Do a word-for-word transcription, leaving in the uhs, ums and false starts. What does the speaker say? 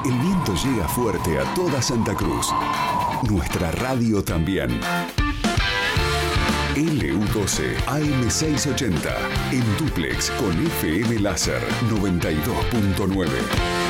El viento llega fuerte a toda Santa Cruz. Nuestra radio también. L U doce A M seiscientos ochenta. En dúplex con F M Láser noventa y dos punto nueve.